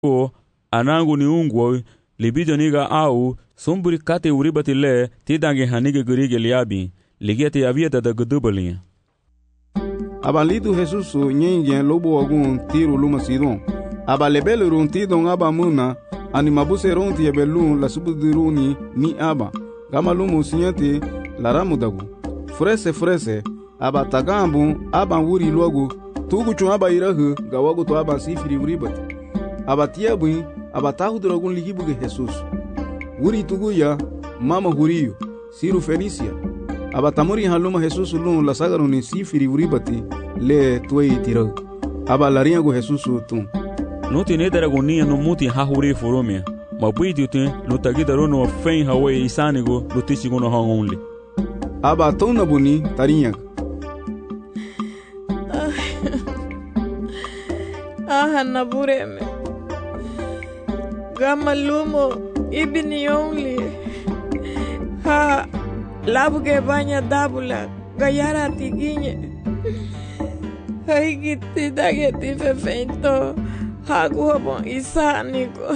ko anangu ni ungwo libido niga au sumburi kate uribati le tidange hanige gurige liabi ligete avieta da gudubalinha. Abalido Jesus nyenge lobo agun tiro luma sidon. Abalebele ron tidon aba muna animabuse ron tiebelun la subudiruni ni aba. Gama lumu sinyante la ramudagu. Frese aba tagambu aba wuri logu tugu chun aba irahu gawagu to aba sifiri uribati. Aba tiabu aba tahudragun ligibuge Jesus. Wuri tugu ya mama huriyo siru Felicia. Aba tamuri haluma Jesus lun la sagaruni sifiri uribati le tuei tiro. Aba laringo Jesus tun. Nuti nedaragunia no muti hahuri furumia. Mabuidi tun lutagidarono fen hawe isanigo lutisigono hangunli. Aba tona buni tarinha. Nabureme. Gama lumo ibini only. Ha labuge banya dabula gayara tiginye. Hai gitti dageti fefento hagu bon isanigo.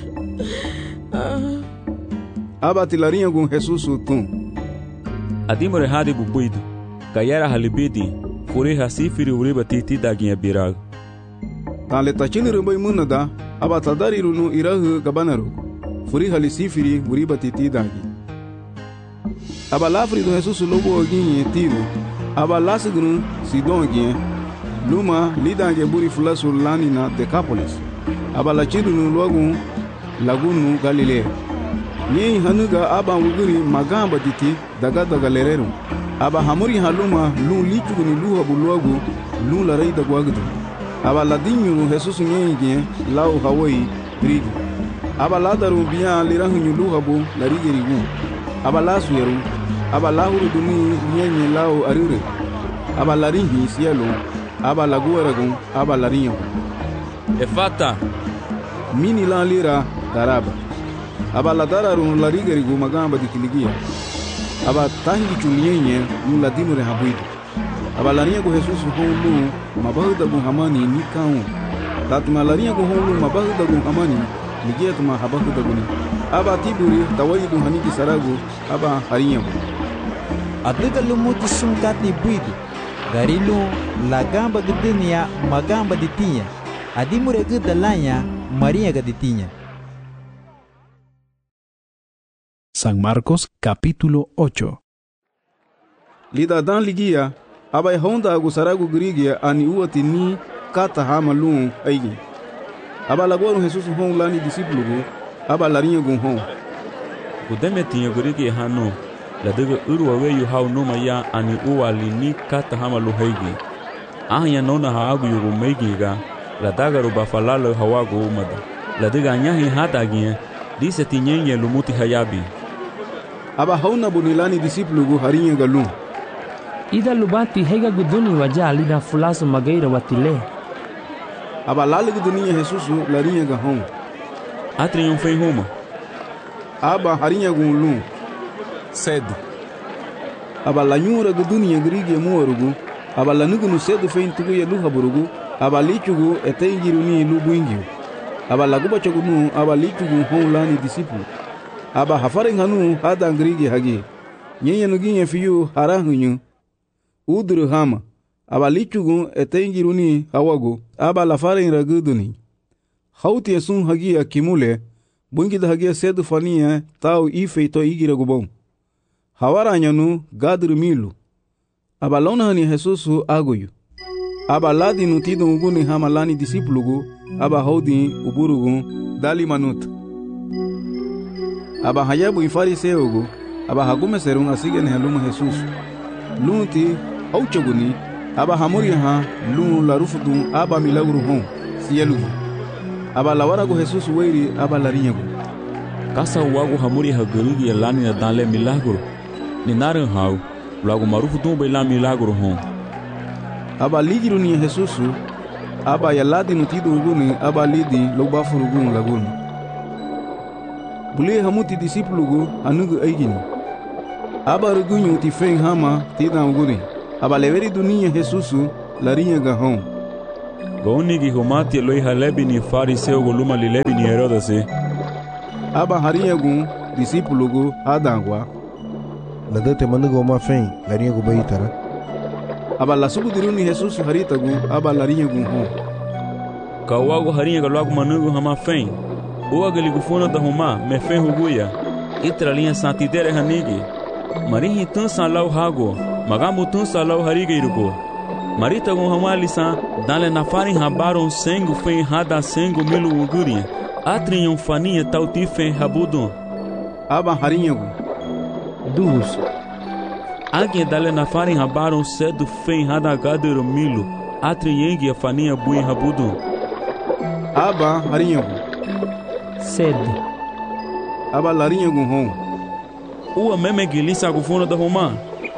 Aba tilarinha com Jesus tun. Adimore hadi bubuido. Gayara halibidi fure hasifiri uriba titi daginha birago. Tale tachini rumbai munada aba tadari runu irahu gabanaru. Furi halisifiri uriba titi dagi. Aba lafri do Jesus lobo oginye tiro. Aba lasigunu sidon oginye. Luma lidange buri fulasu lani na Decapolis. Aba lachidunu logun lagunu Galilea. Nye hanuga aba wuguri magamba titi daga lerero. Aba hamuri haluma lun lichuguni luha buluagu lun larai dagwagdu. Aba ladinyu Jesus nye lau Hawaii rigi. Aba ladaru biya lirahu luha bu larigi rigu. Aba lasu yeru. Aba lahuru duni nye lau arure. Aba laringi sielo. Aba laguaragun. Aba larinho. Efata. Mini la lira daraba. Aba ladararun larigerigu magamba dikiligia. Aba tahingi chunyenye nula dimure habuidu. Aba larinha go Jesus honu mabahuda gu hamani ni kaun. Tatuma larinha go honu mabahuda gu hamani ligia tuma habahuda guni. Aba tiburi tawaidu haniki saragu aba harinha. Adiga lumuti sumkatni buidu. Garilu lagamba gudenia magamba ditinha. Adimure gudalanya Maria gaditinha. San Marcos capítulo 8. Lida dan ligia aba honda agusaragu grigia ani uati ni kata hamalun aigi. Aba lagoru Jesus hon lani disiplugu aba larinha gun hon. Gudeme tinha grigia hano la daga urwa weyu hau noma ya ani uali ni kata hamalu haigi. Ahnya nona haagu yugu meigiga la daga ruba falalo hawagu umada. La daga nyahi hatagia dise tinyenye lumuti hayabi. Aba hauna bunilani disiplugu harinha galun. Ida lubati hega guduni waja alida fulasu magaira watile. Aba lalig dunia Jesus larinha gahon. Atrium fei homa. Aba harinha gunlun. Cedo. Aba lanyura gudunia grigia muarugu. Aba lanugunu cedo fein tugu ya luha burugu. Aba lichugu etengiruni lubuingio. Aba laguba chagunu aba lichugu hon lani disiplu. Aba hafaring hanu hada ngrigi hagi. Nyenye nuginye fiyu harahunyu. Udru hama. Aba lichugu etengiruni hawagu. Aba lafaring raguduni. Hauti esun hagi akimule. Bungida hagi sedu fania tau ife to igiragubon. Hawaranyanu gadru milu. Aba lona hani Jesusu agoyu. Aba ladi nutido uguni hama lani disiplugu. Aba haudi uburugu dali manut. Aba hayabu ifariseugu. Aba hagume serun asigen haluma Jesus. Lunti auchaguni. Aba hamuri ha lun la rufudun aba milagru hon sielugu. Aba lawaragu Jesus weiri aba larinyagu. Kasa wagu hamuri hagurigi lani na dale milagro. Ni naran hau lagu marufudun be la milagro hon. Aba ligiru ni Jesus. Aba yaladi nutido uguni aba lidi lobafurugun laguni. Bule hamuti disiplugu hanugu aigini. Aba rugunyu ti fen hama tida uguni. Aba leveri dunia Jesusu larinha gahon. Gaunigi humati loi halebini fariseu guluma lilebini Herodase. Aba harinyagun disipulugu hadangwa. Ladate manugo ma fen larinyagu baitara. Aba lasugu diruni Jesus haritagu aba larinyagun hon. Kawagu harinyaga logo manugo hama fen. Uagali gufuna da huma me fen huguya. Itra linha santidere hanigi. Marihi tun salau hago. Magamu tun salau harigeirugo. Marita gun hama lisa dale nafari habaron sengu fen hada sengu milu uguria. Atrinham faninha tauti fen rabudon. Aba harinyagun. Dus. Alguém dale nafari habaron cedo fen hada gadero milu. Atrinhengue a faninha bui rabudon. Aba harinyagun. Sed. Aba larinyagun hon. Ua meme gilisa gufuna da Roma.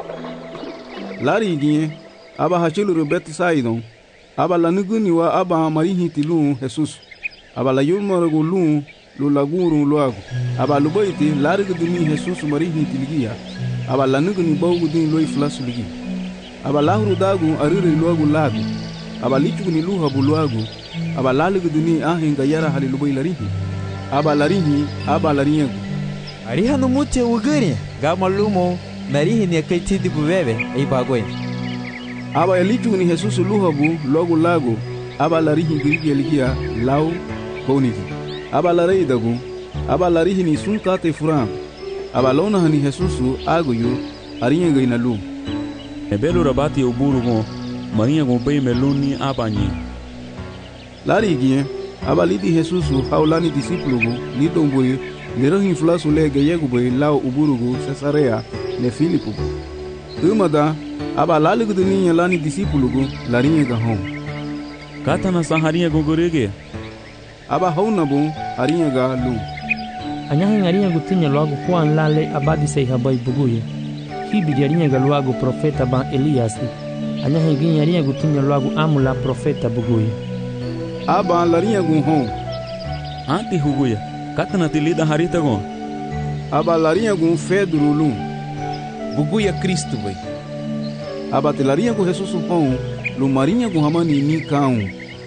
Lari ginye. Aba hachiluru Betsaidon. Aba lanuguni wa aba marihi tilun Jesus. Aba la yulmaragu lun lu lagurun luagu. Aba lubaiti larigu dumi Jesus marihi tiligia. Aba lanuguni baugu din loi flasu ligi. Aba lahuru dagu ariri luagu lagu. Aba lichuguni luhabu luagu. Aba laligu duni ahenga yara hali lubai larihi. Aba larihi aba larinyagu. Ariha no mute ugari. Gama lumo narihi ni akaiti bubebe ei bagoi. Aba lichuguni Jesus luhabu luagu lagu. Aba larihi girigi ligia lau konigi. Aba larei dagu. Aba larihi ni sunkate furam. Aba lona hani Jesusu aguyu arinyaga inalu. Ebelu rabati uburugo. Marinha gumbai meluni abanyi. Lari ginye. Aba lidi Jesusu haulani disipulugu lidomburi lirohin flasu lege yegubay lau uburugu Cesarea le Filipu. Umada aba laligu duniya lani disipulugu larinyaga hon. Katana sa harinyaga gurege. Aba haunabu harinyaga lu. Anyahin harinyaga tinya logo Juan lale abadi sei habai buguye. Hibidi harinyaga logo profeta ban Eliasi. Anyahin gin harinyaga tinya logo amula profeta buguye. Aba larinyaga hon. Anti huguya. Katana tilida harita gon. Aba larinyaga Pedro lu. Buguya Cristo vai. Aba larinyaga Jesus hon lu marinyaga hamani ni kaun.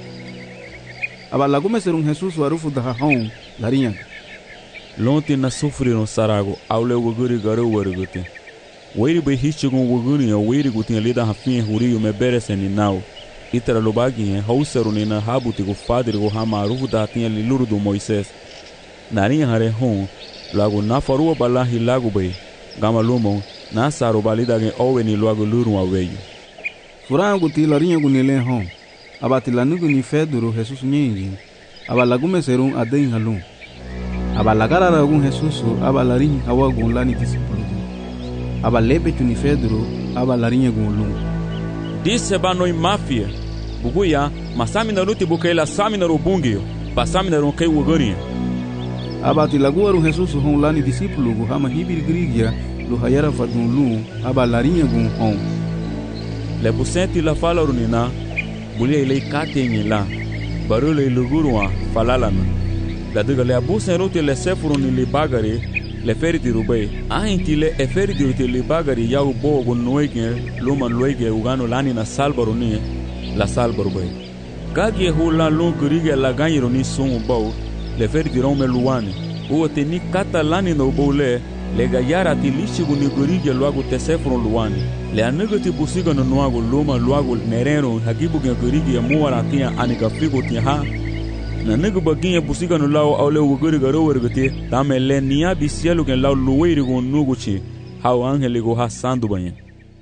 Aba lagumeserum Jesus arufu da hon larinyaga. Lonte na sofreram sarago aule waguri garu warugute. Weiri be hichigun waguri ya weiri gutin lida hafin huriyo me bereseni nau. Itara lobagi hausaru ni na habuti go fadri go hama arufu da tinha liluru do Moisés. Narinha hare hon lago na farua balahi lago be. Gama lumon na saru balida gen owe ni lago luru aweyo. Furango ti larinyaga nile hon. Aba tilanugu ni Pedro Jesus nyingi. Aba lagumeserum aden halum. Aba lagarara gun Jesus aba larinha hawagun lani disipulugu. Aba lebe chuni Pedro aba larinha gun lu. Disse banoi mafia. Buguya masami na luti bukaila sami na rubungio. Pasami na ronkai waguri. Aba tilaguaru Jesus hon lani disipulugu hama hibir grigia lu hayara fadun lu aba larinha gun hon. Le busenti la fala runina. Bulia ilei katenyi la. Barule ilugurwa falalana. Gadiga le abusen rote le sefuruni le bagari le feriti rubai. Ahinti le eferiti rote le bagari ya ubo gun noege luma loege ugano lani na salbaruni la salbarubai. Gagi hula lun kurige la ganyironi sun ubau le feriti rome luwani. Uo teni kata lani na ubau le gayara ti lishigu ni kurige luagu te sefurun luwani. Le anegati busiga no nuagu luma luagu nereno hagibu gen kurige ya muara tia anika figo tia ha. Na negu baginha busiga no lau aule wuguri garo wergete dame le nia bisielu gen lau luweiri gon nuguchi hau angeli go hasando banha.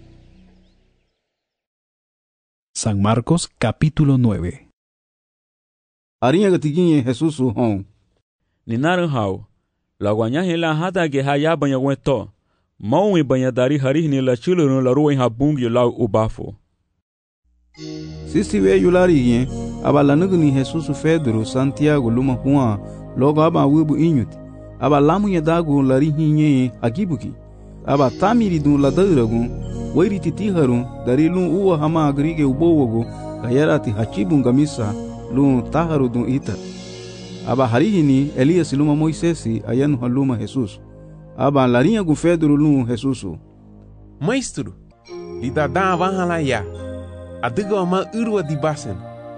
San Marcos capítulo 9. Arinyaga tiginye Jesus hon. Ninaran hau la guanyahe la hata ge haya banha weto maui banha dari hari ni la chilo la ruwa habungi lau ubafo. Sisi we yulari yen aba lanugu ni Jesus Pedro Santiago luma Juan logo aba wibu inyuti aba lamu yedagu lari hinye agibuki aba tamiri dun ladaragu wairi titiharun dari lun uwa hama agrige ubowogo kayarati hachibun gamisa lun taharu dun ita aba harihini Elias luma Moisesi ayanu haluma Jesus aba larinha gu Pedro lun Jesus. Maestro, lidadaan wahala ya. Adiga ma urwa di basen.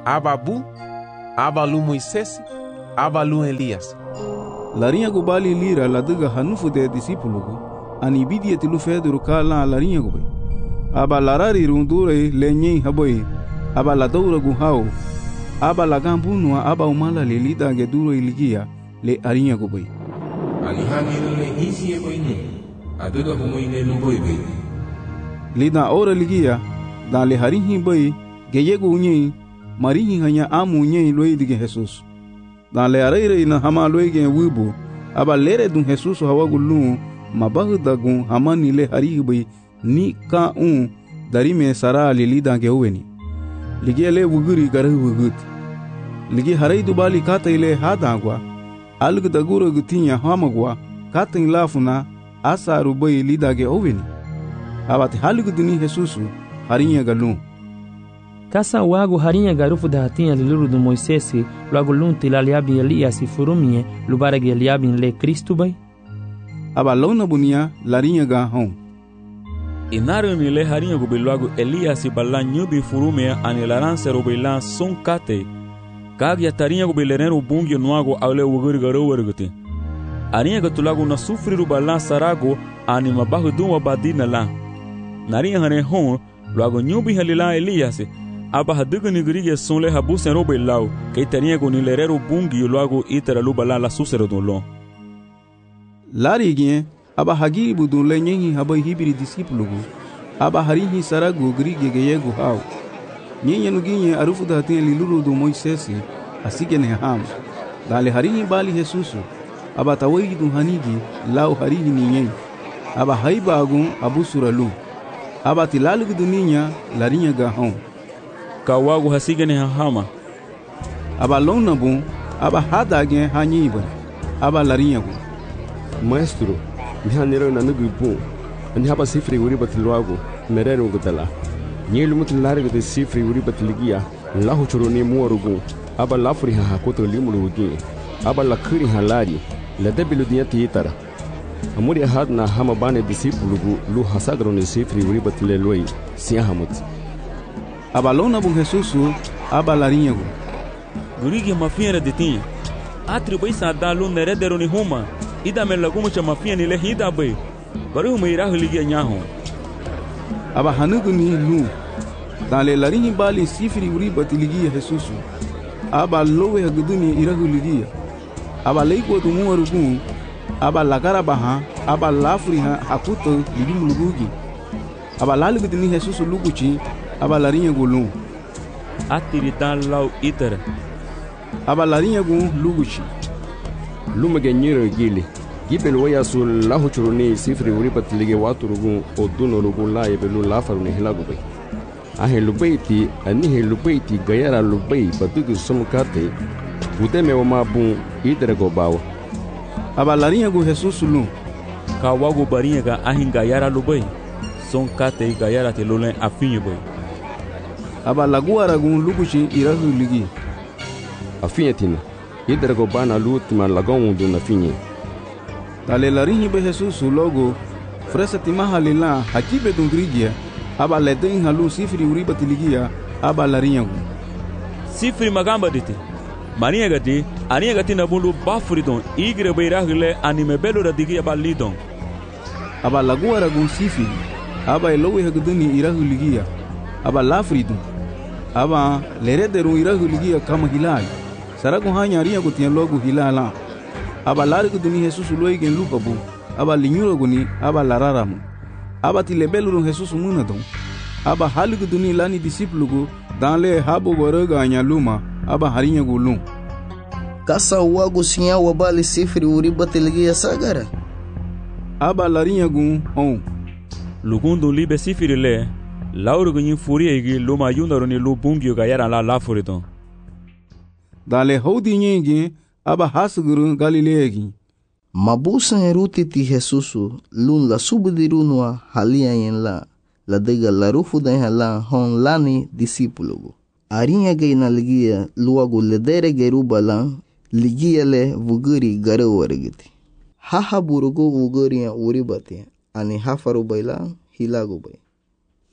ababu, abalu Moisés, abalu Elias. Larinha gubali lira ladiga hanufu de disipulugu, ani bidia tilu feduru kala larinha gubai. Aba larari rundure lenye haboi, aba ladoura guhau, aba lagambunua aba umala le lida geduro iligia le arinha gubai. Alihani le hisi eboini, adiga humoine luboibe. Lida ora ligia, da le harinhi bai, geyegu unye, marihi hanya amu unye loi dige Jesus. Da le areire na hama loi gen wibu, aba lere dun Jesus hawagu lu, mabahu dagun hama ni le harihi bai, ni ka dari me sara le lida geuweni. Ligia le wuguri garahu wugut. Ligi harai dubali kata ile hadagwa, alg dagura gutinya hamagwa, kata lafuna asa rubai lida geuweni. Abati halgu duni Jesusu harinha galu. Kasa wago harinha garufu da hatinha liluru do Moisés, logo lunti laliabi Elias furumie, lubaragi Eliabi le Cristo bai. Aba lona bunia larinha ga hon. Inaru ni le harinha go logo Elias balla nyubi furumie ani laranse robela son kate. Kagya tarinha go belereno bungyo nuago aule wuguri garo werguti. Arinha gatulago na sufriru balla sarago ani mabahu duwa badina la. Narinha hane hon logo nyubi halila Elias aba hadiga nigriye sonle habusen robe lau ke tarinha go ni lerero bungi logo itera lubala la susero dolon. Larigien aba hagiri budun le nyengi haba hibiri disipulugu aba harihi sarago grige geyegu hau. Nyenye nuginye arufu da hatin liluru do Moisés asigene ham. Dale harihi bali Jesusu aba tawayi dun hanigi lau harihi ni nyengi. Aba haibagun abu suralu. Aba tilalu dunia larinha ga hon. Kawagu hasigene hama. Aba lona bun aba hadagen hanyiba. Aba larinha gu. Maestro, mihanero na nugu bun. Ani haba sifri uri batiluago merero gudala. Nyelu mutilari de sifri uri batiligia lahu churuni muarugu. Aba lafuri ha hakoto limulugi. Aba lakuri halari la debilu diati itara. Amuri ahad na hama bane disipulugu lu hasagro ni sifri uri batile loi siya hamut. Aba lona bun Jesusu aba larinha gu. Gurigi mafia detinha. Atri bai sada lu neredero ni huma. Ida me lagumu cha mafia ni le hida bai. Baru meira huligia nyaho. Aba hanugu ni lu. Dale larinhi bali sifri uri batiligia Jesusu. Aba lowe haguduni irahuligia. Aba leiko tumu arugu. Aba lagara baha. Aba lafri hakuto libimulugugi. Aba laluguduni Jesusu luguchi. Aba larinha gulu. Atiri dan lau itera. Aba larinha gu luguchi. Lumage nyiro gili. Gibel waya sul lahu churuni sifri uri batlige waturugu oduno rugu la ebelu lafaru ni hilagu bai. Ahe lubaiti anihe lubaiti gayara lubai badugu somukate budeme wa mabun idere go bawa. Aba larinha gu Jesusu lu. Kawagu barinha ga ahin gayara lubai. Son kate gayara te lolen afinye bai. Aba laguara gu luguchi irahu ligi. Afinye tina. Idere go bana lutima lagon du na finye. Dale larinhi be Jesusu logo fresa timaha lila hakibe dungrigia aba leden halu sifri uri batiligia aba larinha gu. Sifri magamba dite. Marinha gati arinha gati na bulu bafuridon igre beirahule anime belo radigia balidon. Aba laguara gu sifri aba elowe haguduni irahu ligia aba lafridon aba lerederu irahu ligia kama hilai. Saragu hanya arinha gu tian logo hilala. Aba larigu duni Jesusu loigen lupabu aba linyuro guni aba lararamu. Aba tilebelu Jesusu munadon. Aba haligu duni lani disiplugu danle habo boroga anyaluma aba harinha gu lum. Kasa wago sinya wabali sifri uri batiligia sagara. Aba larinha gu on. Lugundo libe sifri le lauru gunyin furiegi luma yundaroni lu bungyo gayara la lafuridon. Dale hodi nyingi aba hasuguru Galileegi. Mabusan eruti ti Jesusu lun la subudirunua halia yen la dega la rufu da hala hon lani disipulugu. Arinha gay na ligia luagu ledere geruba la ligia le vuguri gare warigiti. Haha burugu vuguri ya uribati ani hafaru bayla hilagu bay.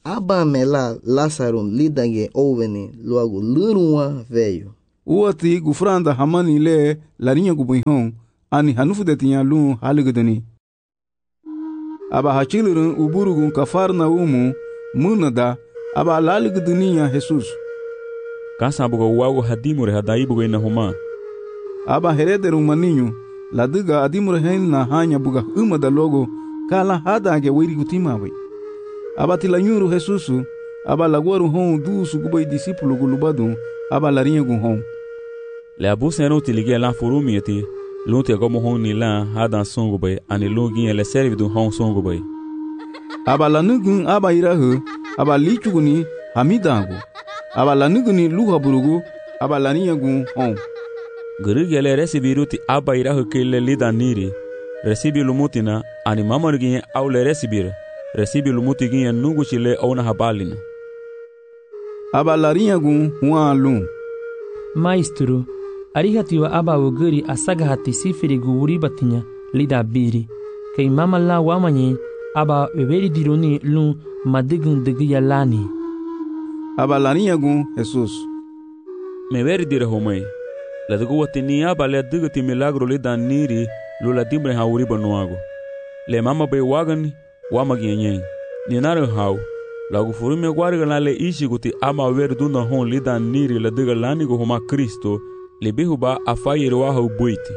aba mela Lázaro lidange oveni logo lurua veio. Uati gufranda hamani le larinha gubihon ani hanufu de tinha lu haligdani. Aba hachilurun uburugun kafarna umu munada aba laligdaniya Jesus. Kasabuga wago hadimure hadaibuga ina huma. Aba herederun maninho ladiga adimure henna hanya buga umada logo kala hadange wiri gutimawe. Aba tilanyuru Jesus aba laguaru hon dusu gubai discípulo gulubadu aba larinha gun hon. Le abusa era utilige la furumieti lunte como hon ni la hadan songubay ani lugin ele serve do hon songubay. Aba lanugun aba irahu aba lichuguni hamidangu aba lanuguni luha burugu aba larinha gun hon. Gurigele recibiruti aba irahu kele lidaniri recibi lumutina ani mamargin aule recibir recibi lumutigin nugu chile ona habalina. Aba larinha gun hualum. Maestro, arihatiwa aba woguri asagahati sifiri guwuri batinya lida biri. Kei mama la wamanye aba weberi dironi lun madigun degiya lani. Aba larinha gun Jesus. Me veri dire homai. La dugu watini aba le digati milagro lida niri lula dimbre hauri banuago. Le mama bay wagan wamagienyen. Ninare hau. Lagu furume guarga la le ishi guti ama ver duna hon lida niri la diga lani go homa Kristo le behuba afayir wahu buiti.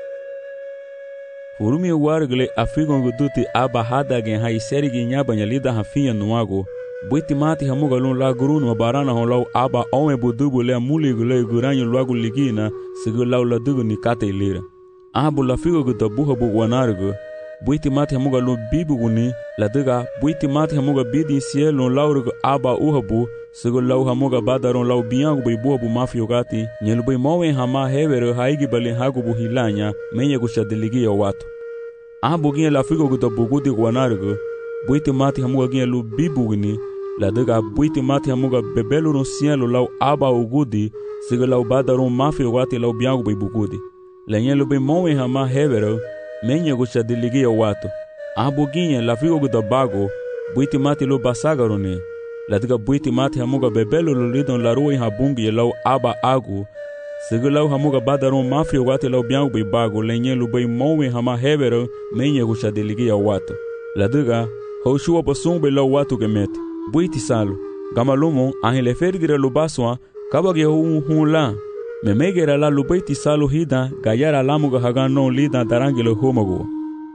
Furume guarga le afigon guduti aba hada gen hai serigi nyabanya lida hafiya nuago buiti mati hamuga lun la gurunu barana hon lau aba ome budubu le muli gule guranyo luagu ligina sigu lau la digu ni kate ilira. Abu la figo gudabuha bu wanargo buiti mati hamuga lun bibu guni la diga buiti mati hamuga bidi cielo laurgo aba uhabu sigu lau hamuga badaron lau biangu bai buhabu mafio gati nyelu bai mowen hama hevero haigi bali hagu bu hilanya menye gushadiligi ya watu. Abu gine la figo gudabu gudi wanargo buiti mati hamuga gine lu bibu guni la diga buiti mati hamuga bebelu ron cielo lau aba ugudi sigu lau badaron mafio gati lau biangu bai bugudi. La nyelu bai mowen hama hevero menye gushadiligi ya watu. Abu gine la figo gudabago buiti mati lu basagarone la diga buiti mati hamuga bebelu lu lidon la ruwa habungi lau aba agu sigu lau hamuga badaron mafio gati lau biangu bai bago la nyelu bai mowen hama hevero menye gushadiligi ya watu. La diga hoshua basung bai lau watu gemeti buiti salu gamalumo ahile ferdire lu baswa kabage hun la memegera la lu buiti salu hida gayara lamuga hagano lida darangilo humago.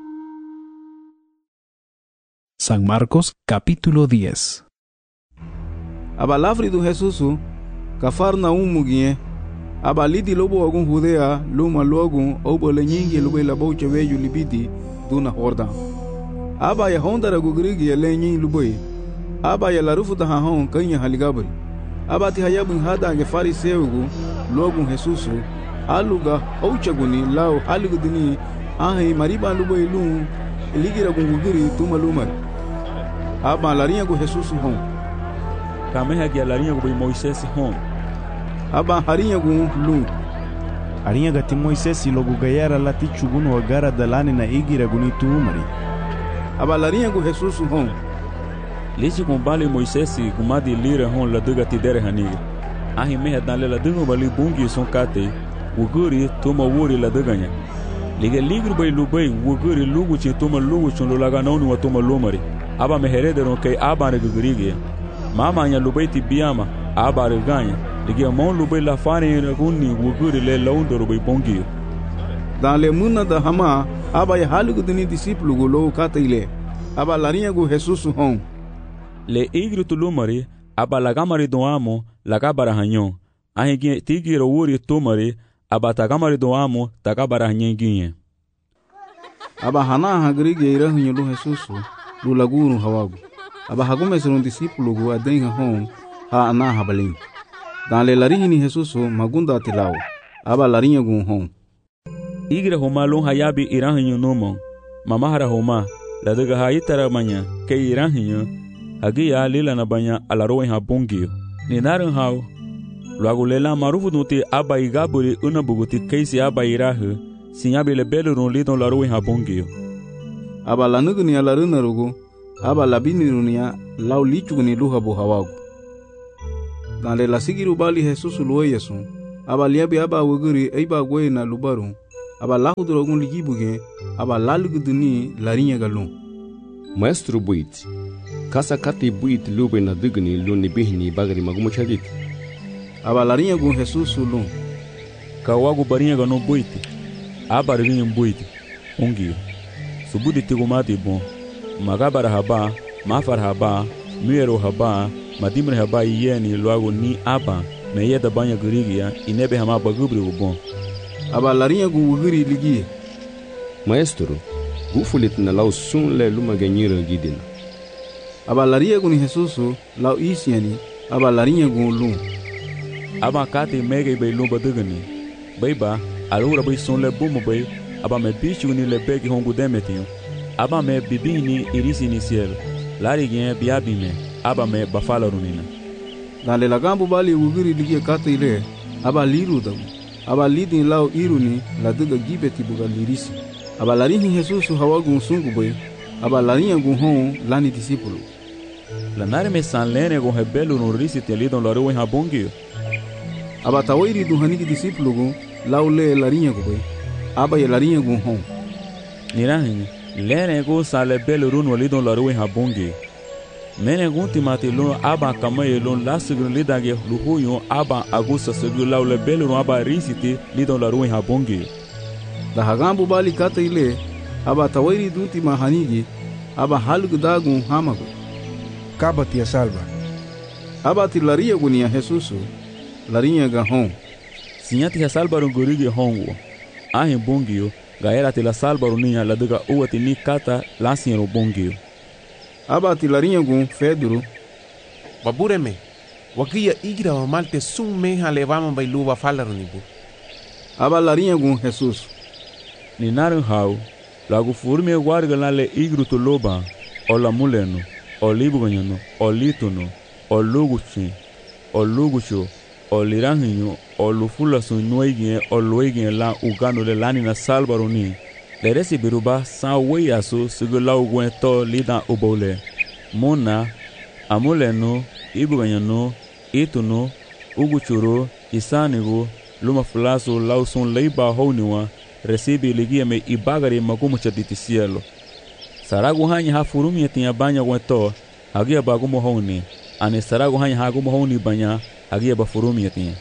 San Marcos capítulo 10. Aba lafri do Jesusu Cafarnaum mugie aba lidi lobo agun Judea luma logun obo lenyingi lobo la boche veju libidi duna Jordan. Aba ya hondara gugrigi ya lenyin luboi aba ya larufu da hahon kanya haligabri aba ti hayabun hada ge fariseugu logun Jesusu aluga ouchaguni lao halugudini ahi mariba luboi lum ligira gungugiri tuma lumari aba larinha go Jesusu hon Kameha ge larinha go Moisés hon aba harinha go lum arinha gati Moisés logo gayara lati chugunu agara dalani na igira guni tumari aba larinha go Jesusu hon Lisi kumbali Moisés kumadi lira hon la duga tidere haniga ahi meha dan la duga bali bungi son kate wuguri tuma wuri la duganya liga ligru bay lubai wuguri lugu chi tuma lugu chun laga nonu wa tuma lumari aba meherederon kay aba ne gugurigi mama nya lubai ti biama aba reganya liga mon lubai la fane raguni wuguri le laundoro bay bongi dan le munna da hama aba ya halugu dini discípulo go lo kataile aba larinha go Jesusu hon le igru tulumari aba lagamari do amo lagabara hanyon ahi tigiro wuri tumari aba tagamari do amo tagabara hanyenginye aba hana hagrige ira hunyo do Jesusu do laguru hawagu aba hagumesron discípulo go adenha hon ha ana habalin dan le larinha Jesusu magunda tilao aba larinha go hon igra homa lon hayabi irahinyo nomo mamahara homa la daga haitara manya ke irahinyo hagia lila na banya alaroen habungio ni naran hau luago lela marufu nuti aba igaburi unabuguti keisi aba irahu sinyabi le belurun lidon laroen habungio aba lanugni alaruna rugo aba labinirunia lau lichuguni luha buhawagu. Dale la sigiru bali Jesus luwe Yesu, aba liabi aba wegeri eiba gwe na lubaru, aba lahu drogun ligibuge, aba laluguduni larinya galun. Maestro buit, kasa kati buit lube na dugni luni bihni bagari magumuchadit. Aba larinya gun Jesus lun. Kawagu barinha gano buit, aba rinha buit, ungi. Subudi tigumati bon, magabara haba, mafar haba, muero haba, madimre haba yeni logo ni aba, meye da banha gurigia, inebe hama bagubri bon. Aba larinha gu wugiri ligi. Maestro, gufulit na lau sun le luma ganyira gidina. Aba larinha gu ni Jesusu, lau isiani, aba larinha gu lum. Aba kate mege bay lumba dugani. Bayba, alura bay sun le bumo bay, aba me bichu ni le begi hongu demetinho. Aba me bibini irisi inicial. Lari gen biabi me, aba me bafala runina. Dale la gambu bali wugiri ligi kate ile, aba liru dagu. Aba lidin lau iruni la duga gibeti buga lirisi. Aba larinhi Jesusu hawagun sungu bay, aba larinha gun hon lani discípulo. La nare me san lene gun hebelu no risi te lidon la ruin habongi. Aba tawairi dun haniki discípulo gun lau le larinha gun bay, aba ye larinha gun hon. Nirahin, lene gun sa le belu run walidon la ruin habongi. Mene gun timati lun aba kamaye lun la sigun lidage luhuyon aba agusa sigun lau le belu run aba risiti lidon la ruin habongi. Da hagambu bali kata ile, aba tawairi dun tima hanigi, aba halug dagun hamago. Kaba tia salva. Aba ti laria gunia Jesusu, larinha ga hon. Sinyati ha salbaru gurigi hongo. Ahin bongio, gaera ti la salbaru niya la duga uati ni kata lansiero bongio. Aba ti larinha gun Pedro. Babureme, wakia igira wa malte sun meha levama bailuva falaru nibu. Aba larinha gun Jesus. Ni narin hau, lagu furme warga nale igru to loba, o la muleno, o libuganyano, o litono, o luguchi, o lugucho, o liranhinyo, o lufula sun nuegien, o luegien la ugano le lani na salbaroni. Le resi biruba san weyaso sigula ugwen to lidan ubole. Mona, amuleno, ibuganyano, itono, uguchuro, isanigo, luma fulaso lauson leiba honiwa, recibe ligia me ibagari magumu chaditi cielo. Saragu hanya ha furumi tinha banya gweto, hagia bagumo honi, ane saragu hanya hagumo honi banya, hagia ba furumi tinha.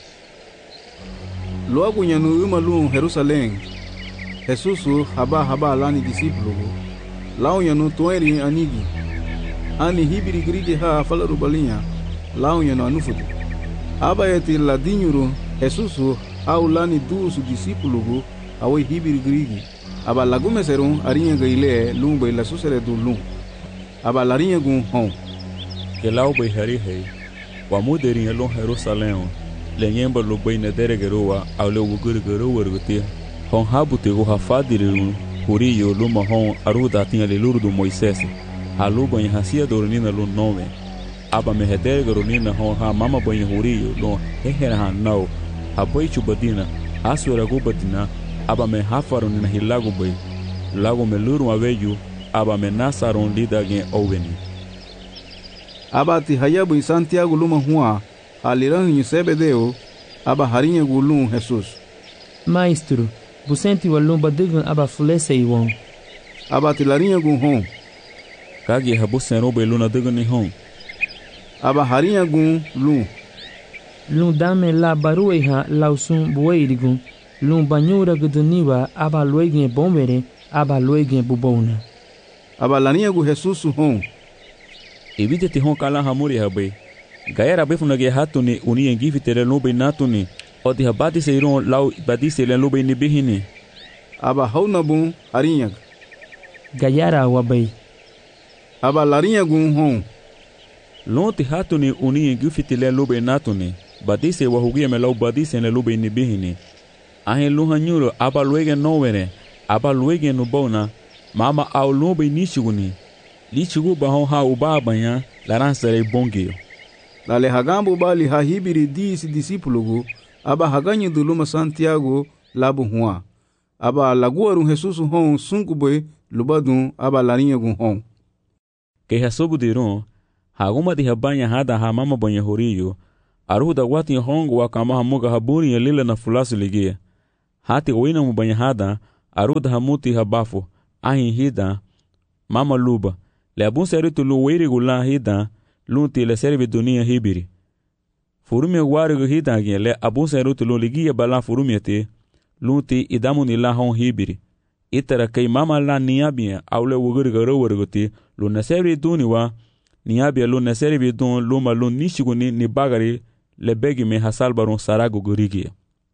Logo nyanu umalu Jerusalém. Jesusu haba lani discípulo. Lau nyanu toeri anigi. Ani hibiri grige ha falaru balinha. Lau nyanu anufudu. Aba yeti ladinyuru Jesusu au lani dusu discípulo awai hibiri grigi. Aba lagume serun arinha gaile lumbe la susere du lum. Aba larinha gun hon. Que lau bai hari hei. Wa muderinha lon Jerusalém. Lenyemba lo bai na deregeroa au le wugurgeroa rutia. Hon habute go hafadiriru huriyo luma hon aruda tinha le luru do Moisés. Haluba em hacia dornina lo nome. Aba me hedergero nina hon ha mama banho huriyo lo hehera hanau. Haboi chubadina asura gubadina. Aba me hafaron na hilago bai. Lago me luru aveju. Aba me nasaron lida gen oveni. Aba ti hayabu em Santiago luma hua. Aliran em Sebedeu. Aba harinha gulum Jesus. Maestro, busenti walumba digun aba fulese iwon. Aba ti larinha gun hon. Kagi habu senrobe luna digun ni hon. Aba harinha gun lum. Lum dame la barueha lausun bueirigun. Lum banyura guduniwa aba luegin bombere aba luegin bubona. Aba larinha gun Jesus hon. Evite te hon kala hamuri habe. Gaera befuna ge hatuni uni engivitere lube natuni. Odi habati seiron lau badise len lube ni bihini. Aba hauna bun arinha. Gayara wabai. Aba larinha gun hon. Lonti hatuni uni engivitere lube natuni. Badise wahugia me lau badise len lube ni bihini. Ahin luhanyuro aba luege novere. Aba luege nubona. Mama au lube nishuguni. Lichugu bahon ha ubabanya laransere bongio. Dale hagambu bali hahibiri disi discípulo aba haganyi duluma Santiago labu hua. Aba laguarun Jesus hon sunkube lubadun aba larinha gun hon. que hasobudirun haguma di habanya hada hamama banha horiyo aruhu da wati hongo wa kama hamuga habuni lila na fulasu ligia hati oina mu banha hada aruhu da hamuti habafu ahin hida mama luba le abun seritu lu weiri gula hida lunti le serve dunia hibiri furumia warigo hida gien le abun seritu lu ligia bala furumiate lunti idamu ni la hon hibiri itara kai mama la niabia aule wuguriga rowarigoti lu na serve duniwa niabia lu na serve dun luma lu nishiguni ni bagari le begi me hasalbarun sarago gurigia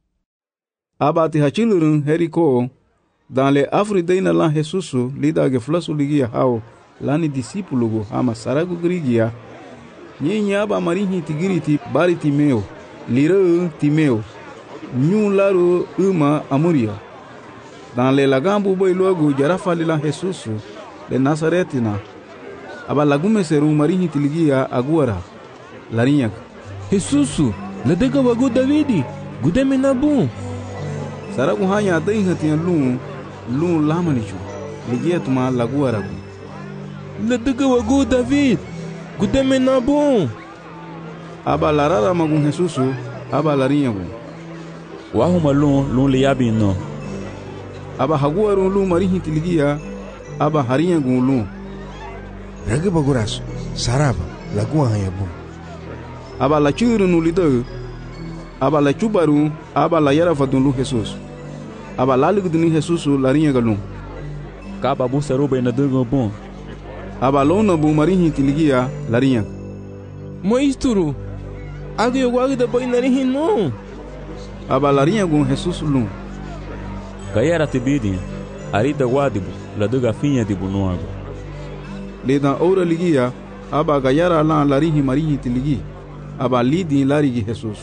abati hachilurun heriko dans le afridaina la Jesusu lida ge flasu ligia hao lani disipulugo ama sarago gurigia nyinya aba marihi tigiriti bari Timeo lira Timeo nyu laro uma amuria dans le lagambu boy logo jarafa la Jesusu de Nazaretina aba lagume seru marihi tiligia aguara larinya Jesusu la dega wago Davidi gudeme nabu sarago hanya dai hatian lu lamanichu ligia tuma laguara la dega wago David gudeme nabu aba larara magun Jesusu aba larinya wahuma lu liabi no aba haguaru lu marihi tiligia aba harinya lu rage baguraso saraba lagua hanya bu aba la churu nu lido aba la chubaru aba la yara fadun lu Jesus aba la ligudni Jesus larinya galum kaba bu seruba na dugo bon aba lona bu marihi tiligia larinya moisturu agi yogo da boy narihi no aba larinya gun Jesus lu kayara tibidi arida wadibu la duga finha dibu noago le dan ora ligia aba gayara la larihi marihi tiligi aba lidi larigi Jesus.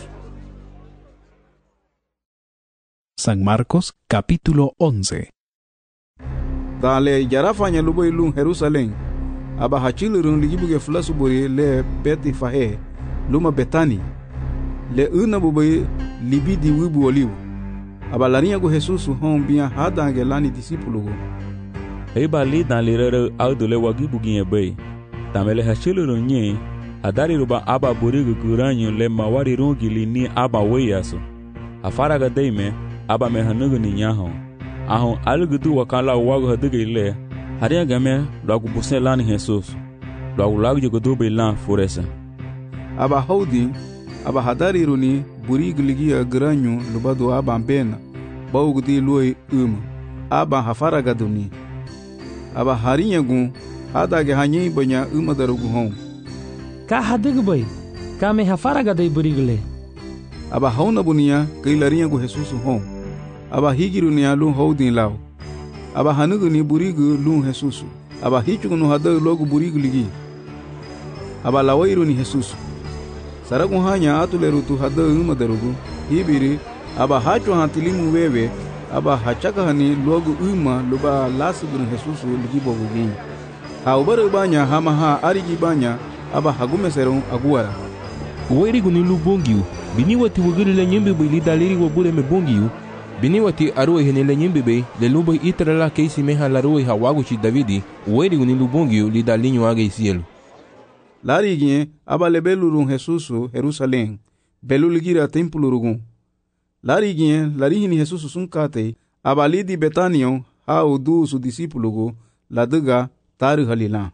San Marcos capítulo 11. Dale yarafanya lubo ilun Jerusalem aba hachilurun ligibuge flasu bori le beti fahe luma betani le una bubai libidi wibu oliu aba larinya go Jesus hon bia hadange lani disipulugo eba li dan lirere audule wagibuginye bay tamele hachilurun nye adari ruba aba borigu guranyu le mawari rungili ni aba weyaso afaraga deime aba mehanugu ni nyaho ahon algudu wakala wagu hadige le haria game lagu busen lani Jesus lagu jogodo be lan foresa aba hodi aba hadari runi burigu ligia guranyu lubado aba bena bawgudi luoi aba hafaraga duni aba harinya gun adage hanyi banya darugu hon ka hadig bay ka me hafaraga dai burigle aba hauna bunia kailarinya go Jesus hon aba higirunia lu hodin law aba hanugu ni burigu lu Jesus aba hichugunu hada logo burigu ligi aba lawairu ni Jesus saragu hanya atuleru tu hada darugu hibiri aba hacho hantilimu wewe aba hachaka hani logo luba lasibun Jesus ligi bogugi haubare banya hamaha arigi banya aba hagume serum aguara weri guni lu bongiu bini wati wugiri le nyimbe be lidaliri wo bure me bongiu bini wati aru hene le nyimbe be le lubo itrala keisi meha la ruwa hawagu chi Davidi weri guni lu bongiu lidalinyo age isielu larigi aba le belurun Jesus Jerusalem beluligira templo rugun larigi larihini Jesus sunkate aba lidi Betanion ha udu su disipulugo laduga taru halila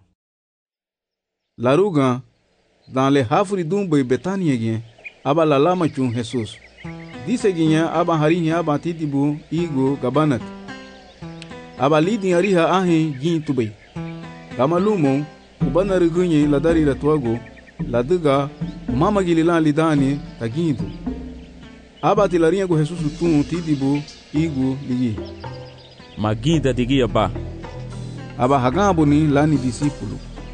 laruga dans le hafri dumbe Betania gien aba la lama chun Jesus dise ginya aba harinya aba titibu igo gabanat aba lidi hariha ahe gin tubei kamalumo ubana rugunye ladari latwago laduga mama gilila lidani tagindu aba tilarinha go Jesus tun titibu igo ligi maginda digia ba aba hagabo ni lani disipulu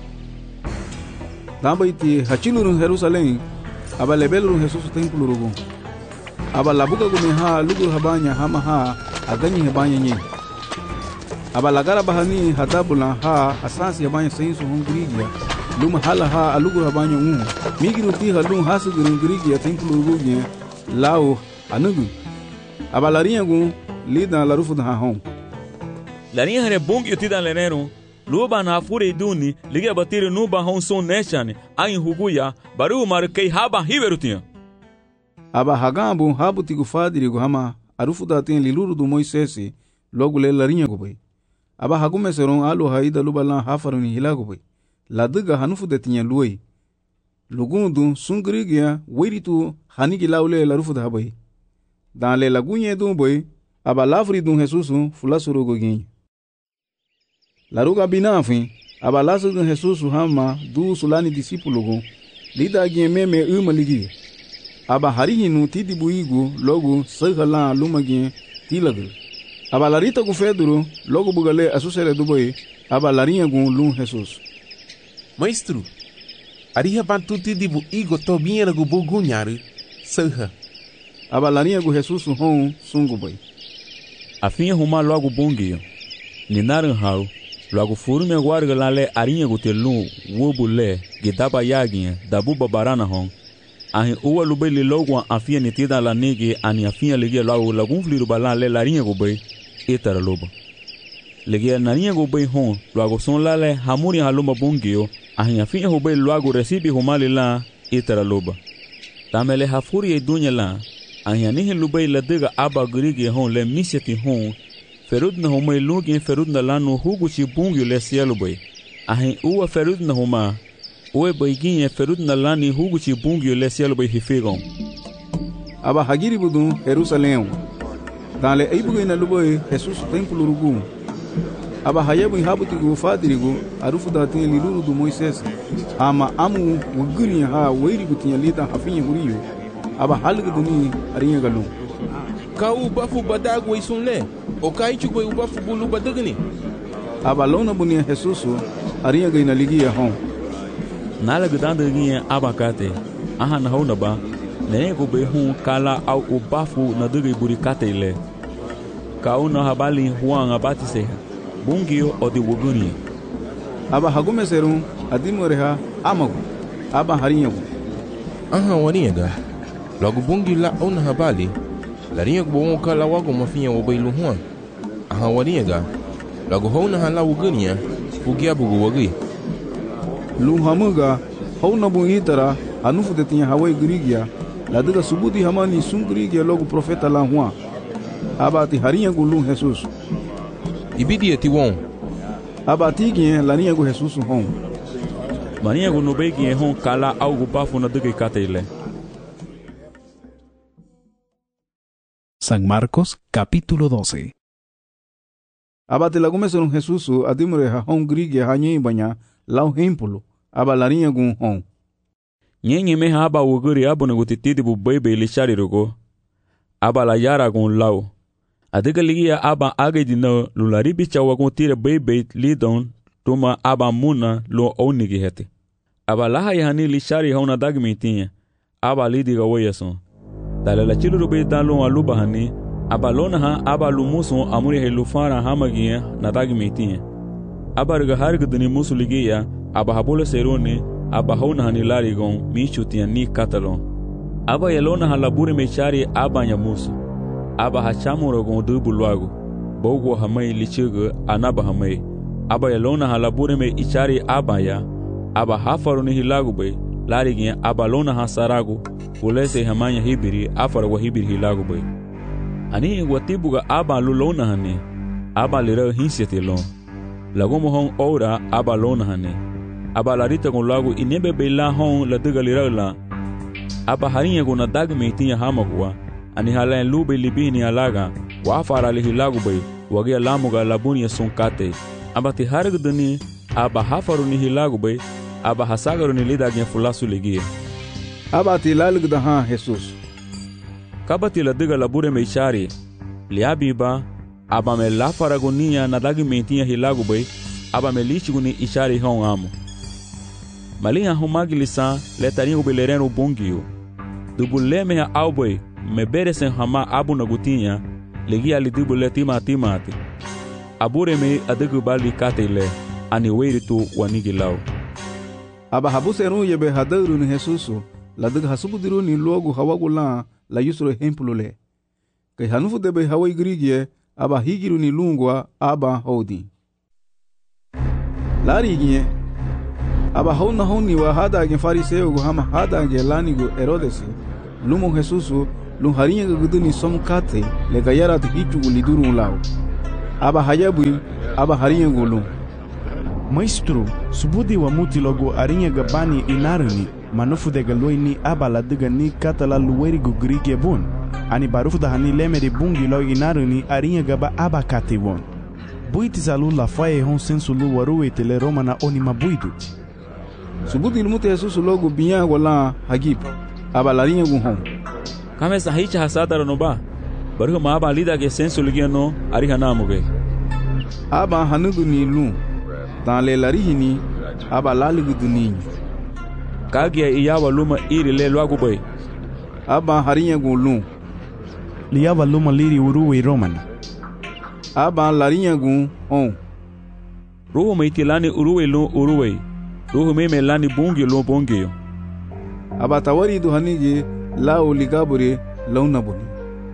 damba iti hachilurun Jerusalem aba lebelurun Jesus templo rugun aba labuga gumi ha lugur habanya hama ha aganyi habanya nye aba lagara bahani hadabula ha asansi habanya sainsu hungrigia luma hala ha alugur habanya migiru ti halun hasugurun grigia templo rugun lao anugu aba larinha gun lida larufu da hon larinha hare bong yoti dan lenero luba na fure iduni ligia batiri nuba hon son neshane ayin huguya baru mar kei haba hiberutinha. Aba hagambu habu tigu fadirigo hama arufu datin liluru du Moisesi logu le larinha gubay. Aba hagume seron alu haida lubalan hafaruni hila gubay. Ladiga hanufu detinya luay. Lugundu sungrigia wiritu hanigi laule larufu da habay. Dan le lagunye dun boy aba lafri dun Jesusu fulasuru goginho. Laruga binafin aba lasu dun Jesusu hama du sulani discípulo gun lida gien meme uma ligi. Aba harihinu tidi buigu logo sagala lumagien tilagu. Aba larita gu Pedro logo bugale asusere du boy aba larinha gun lum Jesus. Maestro, ariha bantu tidi buigo tobinha gu bugunharu saha. Aba larinha gu Jesus hon sungu boy. Afinha huma logo bungio. Ninaran hau logo furu me guarga lale arinha gu telum wobule gidaba yaginha dabu babarana hon. Ahin uwa lubay li logo afia nitida la nege ani afia ligia logo lagun fliru balan le larinha gu bay etara lobo. Ligia narinha gu bay hon logo son lale hamuri haluma bungio ahin afia gu bay logo recibi humali la etara loba. Tamele hafuri e dunya la ahin anihi lubay la diga aba grigi hon le miseti hon ferudna huma ilugi ferudna lanu huguchi bungio le cielo bay. Ahin uwa ferudna huma Oe baiginha ferudna lani huguchi bungio le cielo bay hifegon. Aba hagiri budun Jerusalém. Dan le eibugo ina luboy Jesus templo rugu. Aba hayabu habutigu fadirigu arufu datin liluru du Moisés. Ama amu wuguni ha weiri gutinya lida hafinha huriyo. Aba halga duni arinha galum. Ka ubafu badagu isunle. O kaichu boy ubafu bulu badagni. Aba lona bunia Jesus arinha gaina ligia hon. Nala gudanda ginha abakate aha na hona ba ne go be hun kala au ubafu na dugi burikate ile ka una habali huang abati se bungio odi woguni aba hagume serum adimoreha amagu aba harinyagu aha waniga logo bungi la una habali la rinha go kala wago mafinha wo bailu huang aha waniga logo hona hala wogunia fugia bugu wogi Lumhamuga hona bunitara anufu detinha hawai grigia ladiga subudi hamani sungrigia logo profeta la hua abati harinha gu lum Jesus ibidi eti won abati gien larinha gu Jesus hon marinha gu nobegi hon kala algo bafu na diga kateile. San Marcos capítulo 12. Abati lagume serum Jesus adimure hon grigia hanyi banya lau hempulo aba larinha gun hon. Nyenye meha aba wuguri abu na gutitidi bu bebe lishari rugo. Aba la yara gun lau. Adiga ligia aba agedi na lularibi chawa gun tire bebe lidon tuma aba muna lo onigi hete. Aba laha yahani lishari hona dagmitinha. Aba lidiga wayason. Dale la chilu rube dalon aluba hani. Aba lona ha aba lumuson amuri he lufara hamagia na dagmitinha. Aba riga harga dani musu ligia aba habula serone aba hona hanilari gon michutia ni katalon. Aba yalona halabure mechari aba nyamusu. Aba hachamuro gon dubu luago. Bogo hamai lichiga anaba hamai. Aba yalona halabure me ichari aba ya. Aba hafaruni hilago bay. Lari gen aba lona hasarago. Ulese hamanya hibiri afara wa hibiri hilago bay. Ani watibuga aba lulona hane. Aba lira hinsiati lon. Lagomo hon ora aba lona hane. Aba larita gon lago inebe bela hon la diga lirala. Aba harinha gon na dagme tinha hamagua. Ani hala en lube libini alaga. Wa afara li hilago bay. Wage lamuga labunia sonkate. Aba ti harga dani aba hafaru ni hilago bay. Aba hasagaru ni lida gen fulasu ligia. Aba ti lalig da ha Jesus. Kabati la diga labure me ishari. Liabiba aba me la faragonia na dagme tinha hilago bay. Aba me lichiguni ishari hon amo. Malinha humagilisa letarinho belereno bungio. Dubuleme ha alboy me beresen hama abu na gutinha. Ligia li dubule timati. Abure me adigu bali katele. Ani weiritu wanigilau. Aba habuseru yebe hadaru ni Jesusu. La diga hasubudiru ni logo hawagula la yusro hempulule. Kai hanufu debe hawai grigie aba higiru ni lungwa aba hodi. lari ginye aba hauna hauni wa hada gen fariseo go hama hada gen lani go Herodes lumo Jesusu lun harinya go guduni somkate le gayara te hichu go liduru lao aba hayabu aba harinya go lun Maestro, subudi wa muti logo arinha gabani inarani manufu de galoi ni aba la diga ni katala luweri go grige bon ani barufu da hani leme de bungi lo inarani arinha gaba aba kate bon buiti zalu la faye hon sensu lu waruwe tele romana oni mabuidu subudi ilmuti Yesusu logo binya wala hagib aba la arinha go hon kame sahicha hasada ronoba baruhu ma aba lida ke sensu ligiano ariha namuge aba hanudu ni lu dans les larihini aba laligu duninho kagia iyawa luma iri le loagu bay aba harinya gulun liyawa luma liri uruwe romani aba larinya gun on ruhu meitilani uruwe lu uruwe ruhu meme lani bungi lu bungi aba tawari du hanige lao ligabure launa buni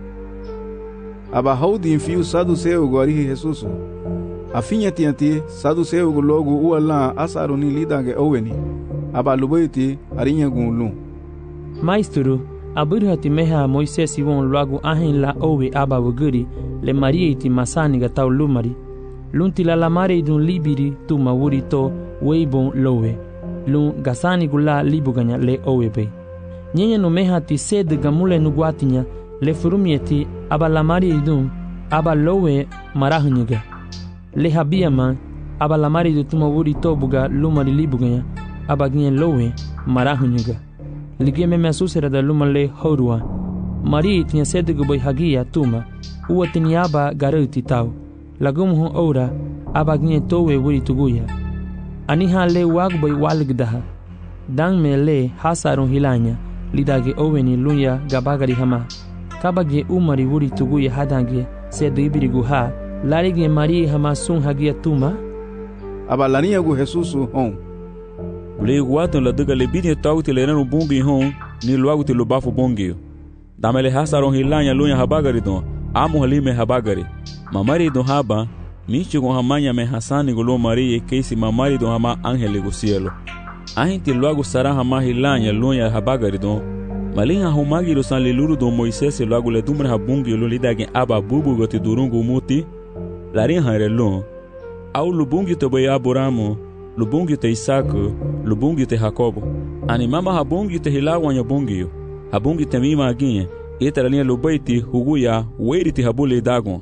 aba haudi infiu sadu seu gorihi Jesusu afinya tianti sadu seu logo uala asaroni lidange oweni aba lubaiti arinya gunlu Maestro, abirhati meha Moisés won logo ahin la owe aba wuguri le marieti masani gatau lumari lunti la lamare dun libiri tu mawuri to weibon lowe lun gasani gula libuganya le owe be nyenye no meha ti sed gamule nu guatinya le furumieti aba lamari dun aba lowe marahnyega le habiama aba lamari du tu mawuri to buga lumari libuganya aba gnyen lowe marahnyega lige me mesusera da lumale horua mari tinha sed go boy hagia tuma uatini aba garuti tau lagum ho ora aba gnyen towe wuri tuguya ani ha le wag boy walgdaha dang me le hasarun hilanya lidage oweni lunya gabagari hama kabage umari wuri tuguya hadange sed ibirigu ha larige mari hama sun hagia tuma aba lania go Jesusu hon le guato la daga le bini tauti le renu bungi hon ni luagu te lubafu bungi damele hasaron hilanya lunya habagari don amu halime habagari mamari don haba nichi go hamanya me hasani go lo marie keisi mamari don hama angele go cielo ahinti luagu sara hama hilanya lunya habagari don malinha humagi lo san leluru don Moisés luagu le dumre habungi lo lidage aba bubu go te durungu muti larin harelon au lubungi to boy Abrahamu lubungi te Isaac lubungi te Jacobo ani mama habungi te hilawanya bungi habungi te mima aginye itaralinha lubaiti huguya weiriti habule dagon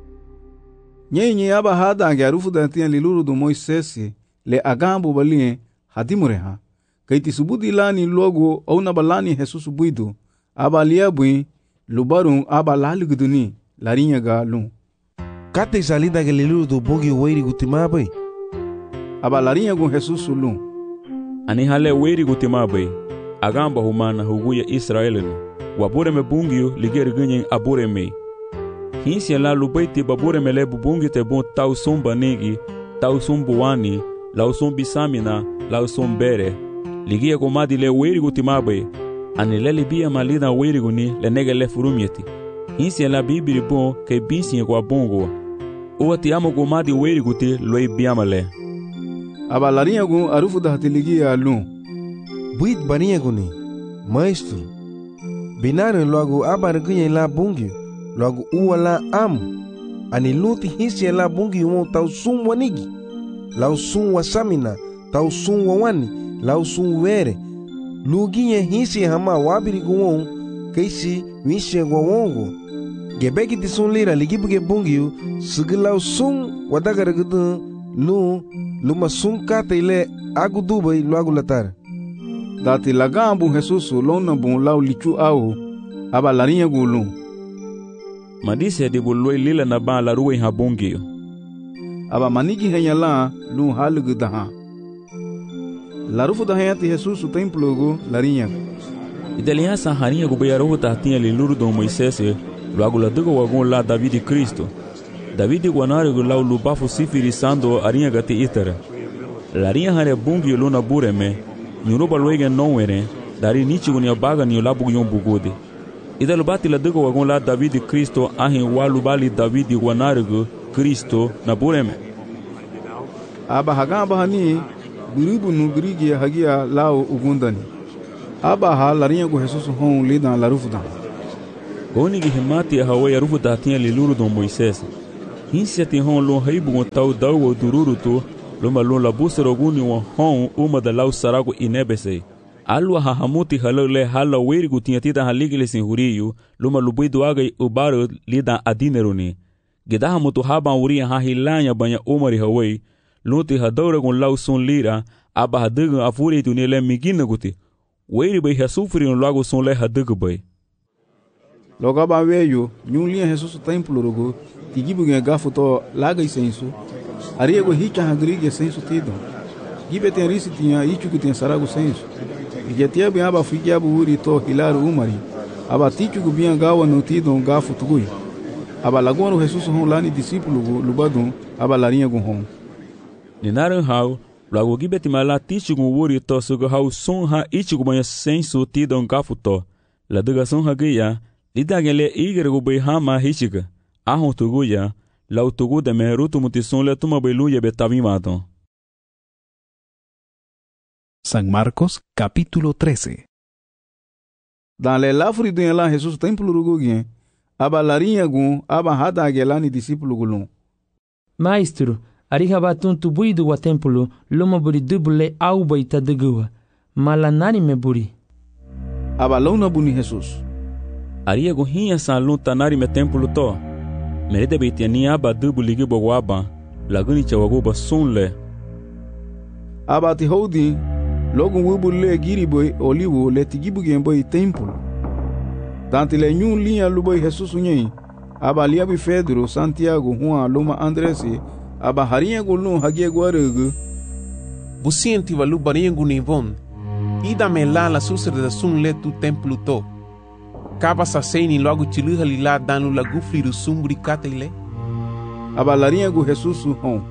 nyenye aba hada garufu da tian liluru do Moisés le agambo balie hadimureha kaiti subudi lani logo au na balani Jesusu buidu aba liabui lubarun aba laliguduni larinha ga lu kate salida ke liluru do bungi weiri gutimabai aba larinha gun Jesusu lu ani hale weiri gutimabai agamba humana huguya Israelinu wabure me bungio ligeri ganyen abure me hinsi la lubaiti babure me le bungi te bon tau sumba negi tau sumbu wani lau sumbi samina lau sumbere ligia gomadi le weiri gutimabai ani lele bia malida weiri guni le nege le furumieti hinsi la bibiri bon ke binsi kwa bongo uati amo gomadi weiri guti loi biamale aba larinha gun arufu da hatiligia lu buit barinha guni maestro binarin logo abar ganha la bungi logo uala am ani luti hisi la bungi mo tau sum wanigi lau sum wasamina tau sum wani lau sum were luginha hisi hama wabiri guon keisi wishe gwongo gebeki tisun lira ligibuge bungi sigilau sum wadagara gudu lu luma sum kate agudubai logo latar dati lagambu Jesusu lona bun lau lichu au aba larinha gulu madise de buloi lila na ba la ruwe habungi aba manigi henyala lu halugu daha larufu da hayati Jesusu templo go larinha idelinha sa harinha go bayaro tatinha liluru do Moisés logo la dugo wagon la David Cristo David guanari go lau lubafu sifiri sando arinha gati itara larinha hare bungi luna bureme nyuruba loige nowere dari nichi gunya baga ni labu yon bugode ida lubati la dugo wagon la David Cristo ahin walubali David guanari go Cristo na bureme aba hagamba hani biribu nu grigi hagia lao ugundani aba ha larinha go Jesus hon lidan larufudan goni gi himati hawa yarufu datinha liluru don Moisés hinsia ti hon lo haibu on tau dawo dururu to lo malon la busero guni wa hon uma da lau sarago inebese alwa hahamuti halole hala werigu tinha tida haligile sin huriyu lo malubidu aga ubaro lidan adineruni gedaha mutu haba uri ha hilanya banya umari hawai luti hadawra gon lau sun lira aba hadaga afuri tu nele migina guti weri bai hasufri no lago sun le hadaga bai loga ba weyo nyulia Jesus templo rogo tigibu gen gafuto laga isensu ariego hicha hagrige sensu tido gibe ten risi tinha ichu que tem sarago sensu igetia bem aba fikia bu uri to hilaru umari aba tichu gu bem gawa no tido gafuto gui aba lagono Jesus hon lani discípulo lubadun aba larinha gon hon ninaran hau lago gibeti mala tichu gon wuri to sugo hau sun ha ichu gu banha sensu tido gafuto la duga sun ha gaya lidagele igergo bai hama hichiga ahon tuguya lau tugu de merutu mutison le tuma bailuya betavimato. San Marcos capítulo 13. Dans les lafri de la Jesus templo rugugien aba larinha gun aba hada agelani discípulo gulun Maestro ariha batun tubuidu wa templo loma buri dubule au baita degua malanani me buri aba launa buni Jesus aria go hinha salun tanari me templo to merede beitani aba dubu ligi bogwaba laguni chawago basunle aba ti hodi logo wubu le giri boy olivo le tigibu gemboy templo dante le nyun linha luboy Jesus nyei aba liabi Pedro Santiago Juan Loma Andres aba harinha golun hagie guarego busienti valu baringu nivon ida melala susre da sun le tu templo to Kaba sa seini logo tiluha lila danu la gufli do sumbri katele aba larinha go Jesus hon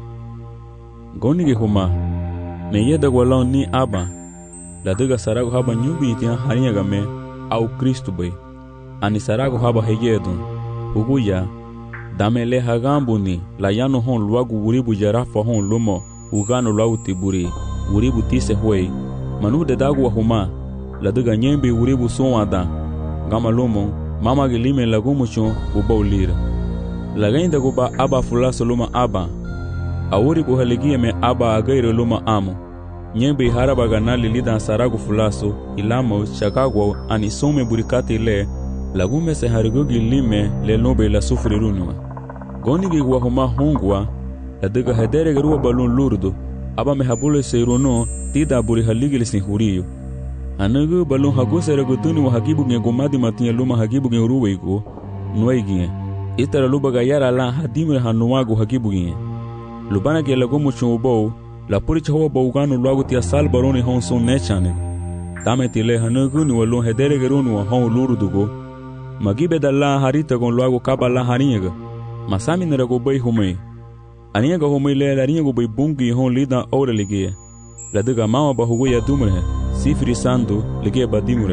goni homa me yeda golon ni aba la duga sarago haba nyubi tian harinha game au Cristo bai ani sarago haba heyedo uguya damele hagambuni la yano hon luagu uribu jarafa hon lumo ugano lau tiburi uribu tise huei manu de dagu wa homa la duga nyembi uribu sonwada gama lumo mama gelime lagumucho ubaulira lagainda guba aba fulaso luma aba awuri bu haligie me aba agaire luma amo nyembe haraba ganali lidan saragu fulaso ilamo chakagwa ani some burikati le lagume se harigogi lime le nobe la sufri runwa gonigi gwa homa hongwa la daga hedere garuwa balun lurdo aba me habule seirono tida buri haligile sin huriyo anagu balun hago serago tuni wa hagibu nge gomadi matinha luma hagibu nge uruweigo nuaigie itara luba gayara la hadimre hanuago hagibu nge lubana ke lago mucho bo la puricha ho bogano luago tia sal baroni hon son nechane tameti le hanagu ni walun hedere garunu wa hon lurudugo magibe dalla harita gon luago kabala haniga masami nerago bai humei aniga humei le laringa bai bungi hon lida ora ligie la daga mama bahugo ya dumre sifri sando ligie badimure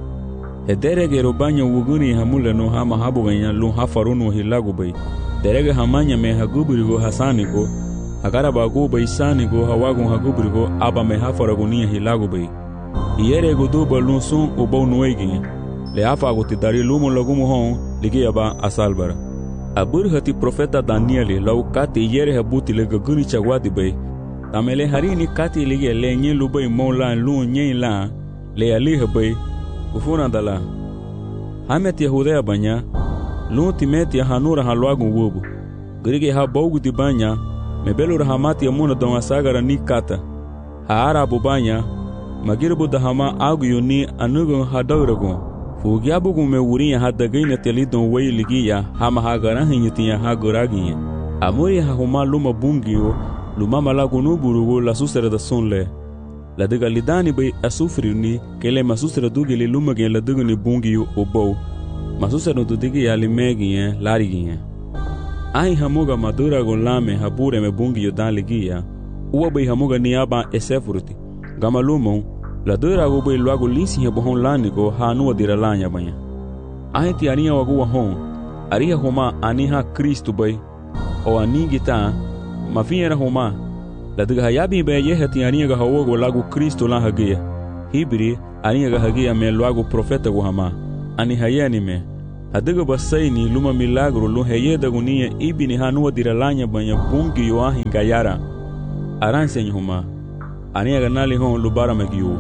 hedere gero banya wuguni hamule no hama habu ganya lu hafarunu hilago bai derege hamanya me haguburigo hasanigo agara bago bai sanigo hawago haguburigo aba me hafaragonia hilago bai iere go do balun sun obo noegi le afa go ti dari lumo lagumo hon ligie ba asalbara abur hati profeta Daniel lau kati yere habuti le gaguni chagwadi bai tamele harini kati ligie le nye lubai mola lu nye la le ali habai ufuna dala hamet yahuda banya lu timeti hanura halwagu wubu grige ha bogu di banya mebelu rahamati amuna don asagara ni kata ha arabu banya magirbu dahama agu yuni anugo hadawrago fugiabu gume wuriya hadagaina telidon wei ligiya hama hagara hinyutiya haguragiya amuri ha huma luma bungio luma malagu nuburugo la susere da sonle la diga lidani bai asufrini kele masusere dugele luma gen la diga ni bungio obo masusere dudigi ya limegiya larigiya ai hamuga madura go lame habure me bungio dan ligiya uwa bai hamuga niaba esefruti gama lumo la dura go bai luago linsi he bohon lanigo hanu dira lanya banya ai ti ania wago hon aria homa aniha Cristo bai o anigita mafinera homa ladiga hayabi be yehati aringa hawogo lagu Kristo la hagia hibri aringa hagia me lagu profeta go hama ani hayani me hadiga basaini luma milagro lu heyeda gunia ibini hanua diralanya banya bungi yo ahinga yara aranse huma aringa nali hon lubara magiu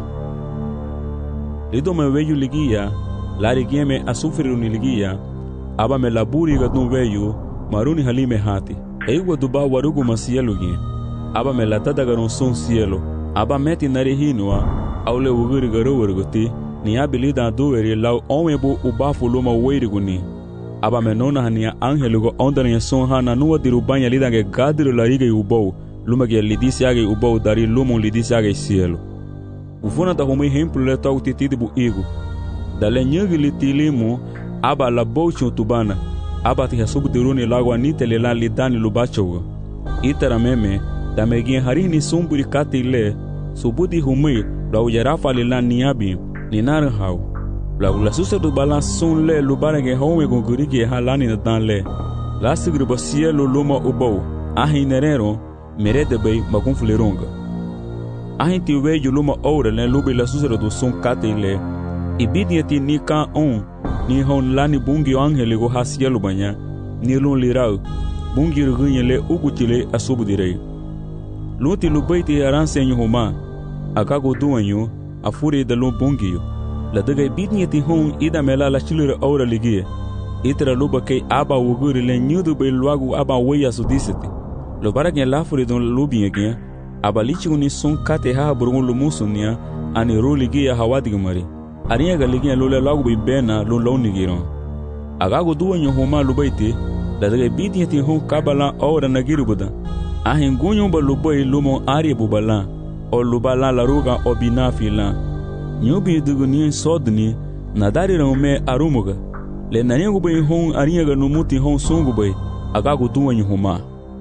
lido me veju ligia lari gieme asufriru ni ligia aba me laburi gadun veju maruni halime hati eigo duba warugu masielugi aba me latada garon son cielo aba meti nari hinua aule uguri garo wergoti ni abilida duweri lau onwebu ubafu luma weiriguni aba me nona hania angelugo ondania son hana nuwa dirubanya lidange gadiru larige ubou lumage lidisiage ubou dari lumu lidisiage cielo ufuna da humi hemplu le tau titidibu igu dale nyagi litilimu aba la bouchu tubana aba ti hasubu diruni lagwa nitele la lidani lubachogo itara meme da megin harini sumburi katile subudi humi la ujarafa lila niabi ninar hau la ulasusa du balan sun le lubarege home gongurigi halani na dan le la sigribo cielo luma ubou ahinerero merede bay magunfleronga ahinti weju luma ora le lubi la susero du sun katile ibidiati ni ka on ni hon lani bungi angele go hasielo banya ni lun lirau bungi rugunyele ukutile asubudire luti lubaiti aransenyo homa akago duanyo afuri de lu bungi la daga ibidiati hon ida mela la chilure ora ligie itra luba kay aba wuguri le nyudu be luagu aba weya sudiseti lo barake la furi don lubi yake aba lichuni sun kate ha burungu lumusunia ani ruligia hawadigmari ariya galigia lule lagu bi bena lu launigiron agago duanyo homa lubaiti la daga ibidiati hon kabala ora nagirubuda ahin gunyo ba lubai lumo ari bubala o lubala la ruga obinafila nyubi duguni sodni nadari rome arumuga le nanyangu bay hon ariya ga numuti hon sungu bay agago duanyo homa.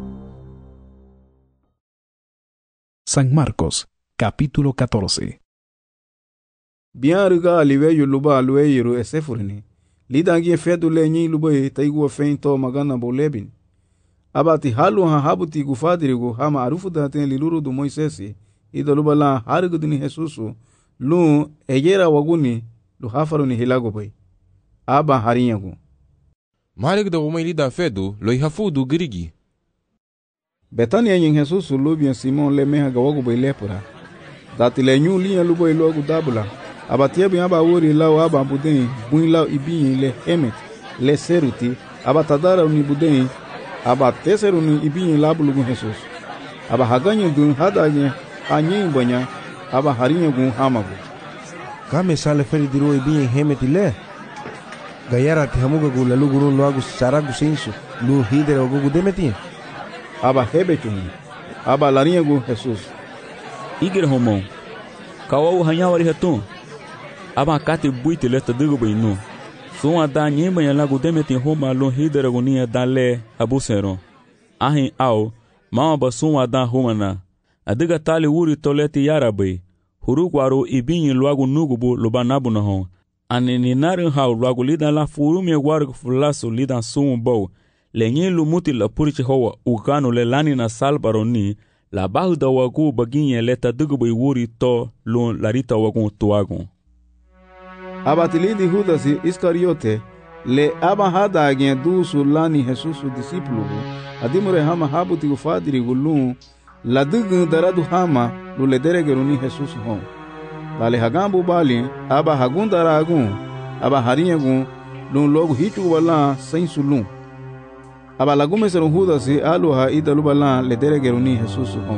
San Marcos, capítulo 14. Bianruga aliveyo luba alueiro esefurni lidangi fedu lenyi lubai taigu feinto magana bolebin abati halu ha habuti gufadirigo hama arufu daten liluru du Moisesi ida lubala harigudini Jesusu lu ejera waguni lu hafaruni hilago bay aba harinyagu marigda umay lida fedu lo hafudu grigi Betania yin Jesusu lubian Simon le meha gawago bay lepura dati lenyu liya lubai logu dabula abatia bi aba wori law aba budin buin law ibin le emet le seruti aba tadara uni budin aba teseru ni ibin labulugu Jesus aba haganyo dun hadanye anyin banya aba harinyo gun hamagu kame sale feri diro ibin hemeti le gayara ti hamuga gu lalugu no lagu saragu sensu lu hidere ogu demeti aba hebetun aba larinyo gun Jesus igir homo kawo hanyawari hatun aba kate buite leta digo beinu son ada nyemba ya lagu demeti homa lo hidere gonia dale abusero ahin au mama basun ada homana adiga tali wuri toleti yarabe hurugwaro ibinyi luagu nugubu lobanabu na hon anini narin hau luagu lidan la furumi gwaru fulaso lidan sun bow lenye lumuti la purichi hoa ugano le lani na salbaroni la bahuda wagu baginye leta digo be wuri to lon larita wagu tuagu abatilidi Judasi Iscariote le aba hada agen dusu lani Jesusu disipulugu adimure hama habuti ufadiri gulun la digun daradu hama lule deregeruni Jesusu hon lale hagambu bali aba hagundara agun aba harinyagun lun logu hichu wala sensulun aba lagume serun Judasi aluha idalubala le deregeruni Jesusu hon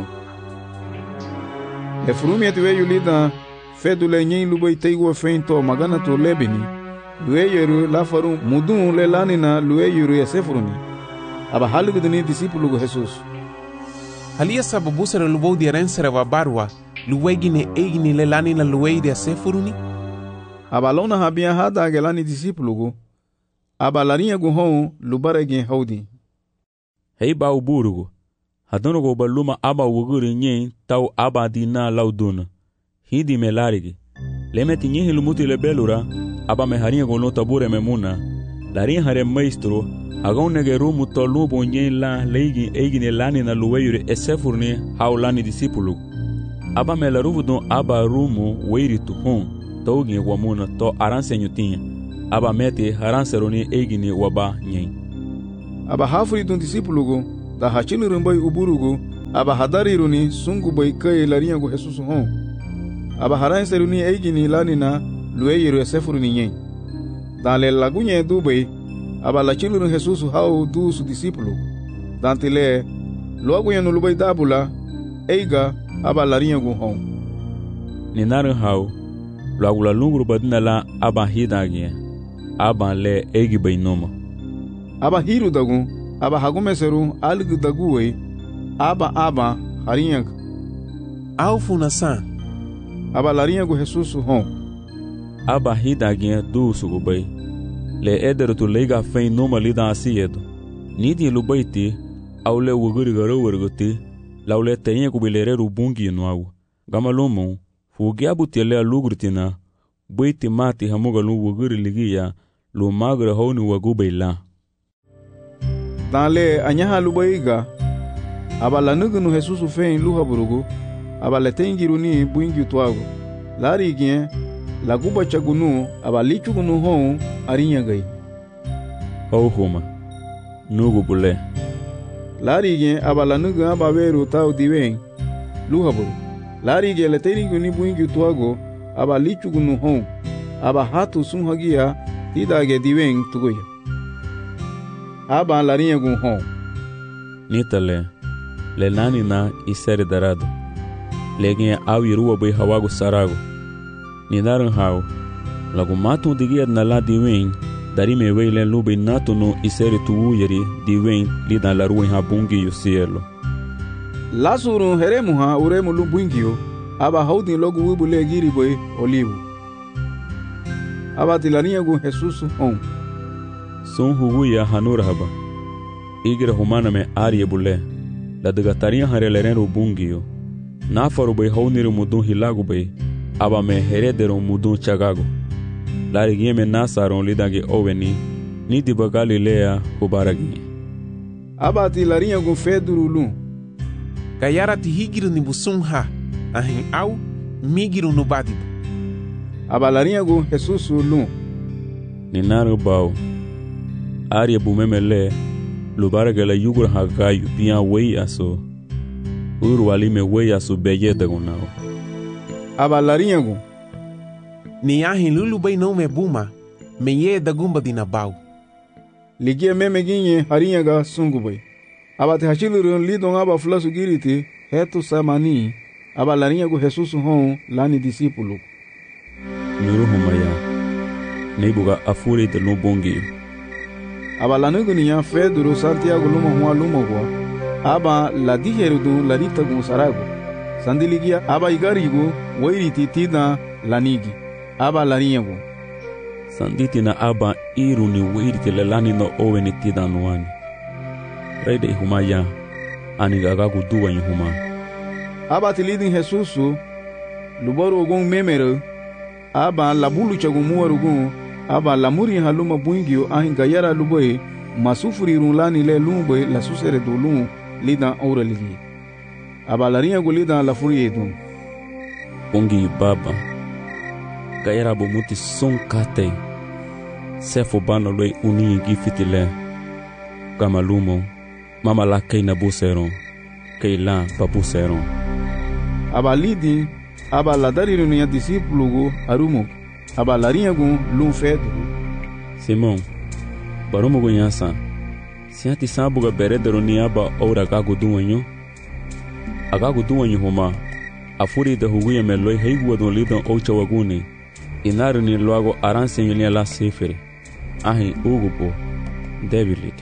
le frumieti weyu lida fedule nyin lubai taigo feinto magana to lebini lueyeru lafaru mudun le lanina lueyeru esefuruni aba halugudini disipulugo Jesus halia sababu sere lubou di rensere wa barwa luwegine eigini le lanina luei de esefuruni aba lona habia hada gelani disipulugo aba larinha guhon lubarege haudi hei ba uburugo hadono baluma aba wuguri nyin tau aba dina lauduna hidi melarigi lemeti nyihi lumuti le belura aba meharinha gono tabure memuna larin hare maestro agonege rumu tolu bonye la leigi eigine lani na luweyure esefurni haulani disipulu aba melaruvudon aba rumu weiri tuhum taugi wamuna to aransenyutinha aba mete haranseroni eigine waba nyen aba hafuri dun disipulugo da hachinu rumbai uburugo aba hadariruni sungu bai kai laringo Jesus hon aba haranseroni eigine lani na luweyure esefurni nyen dan le lagunye dubai aba la chiluru Jesus hau du su discípulo dantile logo yanu lubai dabula eiga aba la ringu hon ni naru hau logo la lungru badina la aba hidagi aba le eigi bainoma aba hiru dagu aba hagumeseru algu daguwe aba harinyak au funasa aba la ringu Jesus hon aba hidagi du su gubai le eder tu lega fein numa lida asiedo nidi lubaiti au le wuguri garo werguti laule tenye kubilere rubungi noau gamalumu fugia butele lugurtina buiti mati hamuga lu wuguri ligia lu magre honi wagubeila dale anyaha lubaiga abala nugunu Jesus fein luha burugu abala tengiruni buingi tuago lari gien laguba chagunu abalichu gunu hon arinya gai huma nugu bule lari gen abala nugu abaveru tau diwen luhaburu lari gen leteri guni buingi tuago abalichu gunu hon aba hatu sunhagia tidage diwen tugoya aba larinya gun hon nitale le nani na isere darado legen awiruwa bai hawago sarago ni naran hau lagu matu digia na la diwen dari me weile lube natu no isere tu yeri diwen lida la ruin ha bungi yo cielo la surun heremu ha uremu lu bungio aba haudi logu wibule giri boy olivu aba tilania gu Jesus on son hugu ya hanura haba igre humana me arie bule la daga taria hareleren bungio na faru boy hauniru mudun hilagu boy aba me heredero mudun chagago lari gieme nasaron lidage oveni ni diba Galilea ubaragi aba ti larinha gun fedurulu kayara ti higiru ni busumha ahin au migiru no badibo aba larinha gun Jesus lu ni naru bau aria bumemele lubarage la yugur hagayu pia wei aso urwali me wei aso beye dagunao aba larinha gun ni ahin lulu bai não me buma me ye da gumba dinabau ligie meme ginye harinha ga sungu bai aba te hachilurun lidon aba flasu giriti hetu samani aba larinha gu Jesus hon lani discípulo nuru humaya neibuga afure de lubongi aba lanugu niya Pedro Santiago luma gwa aba la diherudu la rita gun sarago sandiligia aba igarigo wairiti tina lanigi aba larinha gu sanditi na aba iru ni wairiti lelani no oweni tida nuani reide humaya ani gagagu duwa huma aba tilidin Jesus lubaru gun memero aba labulu chagu muwaru gun aba lamuri haluma buingio ahin gayara luboy masufuri runlani le lumboy la susere dolum lidan aureligi aba larinha gu lidan la furiedun ongi baba gayara bomuti son kate sefo bano loi uni gifitile kamalumo mama la kaina buseron kaila papuseron aba lidi aba la dariru ni discípulo go arumo aba larinha gu lum fedo Simon barumo go nyasa siati sabuga beredero ni aba ora gagu duwanyo agagu duwanyo homa afuri de huguya meloi heigu don lidon ocha waguni inaru ni loago aranse ni la sefere ahi ugupo debilite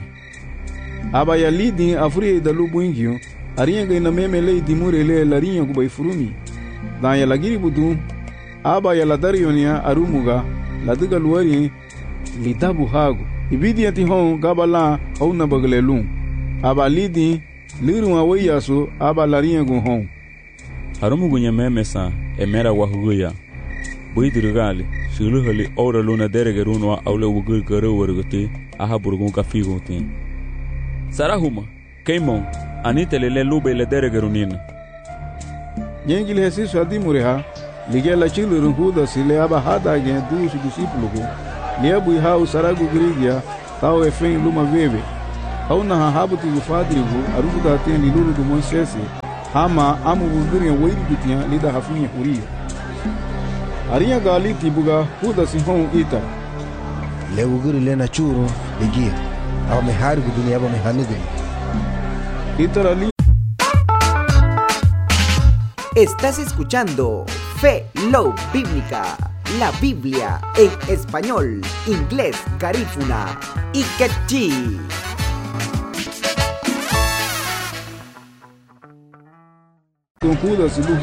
aba ya lidi afuri de lubuingio arinha ga ina memele dimurele larinha gu bai furumi dan ya lagiri budu aba ya la darionia arumuga la diga luari lidabu hagu ibidi ati hon gabala hauna baglelun aba lidi liru awayaso aba larinha gu hon arumugu nyamemesa emera wahuguya buidirgali shiluhali ora luna deregerunwa aule wugur garo warguti aha burgun ka figo tin sarahuma keimon ani telele lube le deregerunina Yengil Jesus adimureha ligela chilurun huda sile aba hada gen dusu disipulugo liebu iha usaragu grigia tau efen luma veve hauna hahabuti gufadrigu aruda teni lulu du monsese hama amu guguri weiri dutia lida hafinye huriyo aria galiti buga huda sihon ita le guguri lena churu ligia aba mehari dunia aba mehanide itara. Estás escuchando Fe Love Bíblica, la Biblia en español, inglés, garífuna y quechí. Con Judas